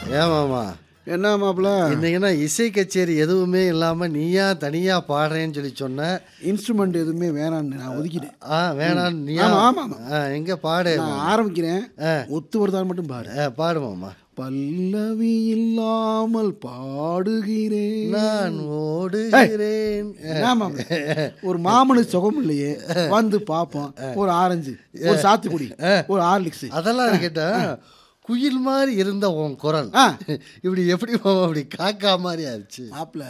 ஏமாமா என்ன மாப்பிள்ள? இன்னைக்குன்னா இசை கச்சேரி எதுவுமே இல்லாமல் நீயா தனியாக பாடுறேன்னு சொல்லி சொன்ன. இன்ஸ்ட்ருமெண்ட் எதுவுமே வேணான்னு நான் ஒதுக்கிட்டேன். வேணான்னு நீயா? ஆமாம். எங்கே பாடு? நான் ஆரம்பிக்கிறேன். ஒத்து வருதான்னு மட்டும் பாரு. பாடுமாம்மா. பல்லவி இல்லாமல் பாடுகிறேன் நான் ஓடுகிறேன். ஒரு மாமனுக்கு சுகம் இல்லையே, வந்து பார்ப்போம். ஒரு ஆரஞ்சு, ஒரு சாத்துக்குடி, ஒரு ஹார்லிக்ஸ், அதெல்லாம் கேட்டா குயில் மாதிரி இருந்த உன் குரல் இப்படி எப்படி அப்படி காக்கா மாதிரி ஆயிடுச்சு மாப்பிள்ள.